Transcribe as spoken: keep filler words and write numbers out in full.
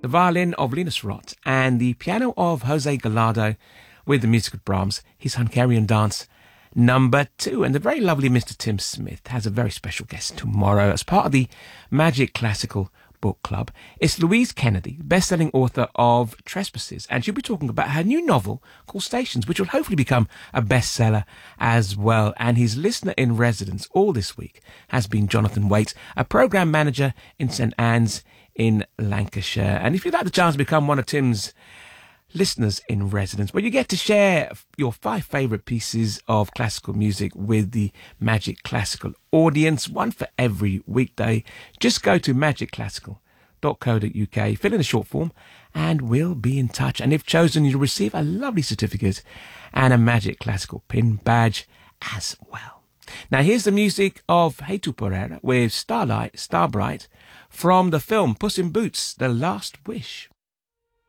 the violin of Linus Roth, and the piano of Jose Gallardo with the music of Brahms, his Hungarian Dance number two. And the very lovely Mister Tim Smith has a very special guest tomorrow as part of the Magic Classical Book Club. It's Louise Kennedy, best-selling author of Trespasses, and she'll be talking about her new novel called Stations, which will hopefully become a bestseller as well. And his listener in residence all this week has been Jonathan Waite, a program manager in St Anne's in Lancashire. And if you'd like the chance to become one of Tim's listeners in residence, well, you get to share your five favourite pieces of classical music with the Magic Classical audience, one for every weekday. Just go to magic classical dot co dot uk, fill in a short form, and we'll be in touch. And if chosen, you'll receive a lovely certificate and a Magic Classical pin badge as well. Now, here's the music of Heitu Pereira with Starlight, Starbright from the film Puss in Boots, The Last Wish.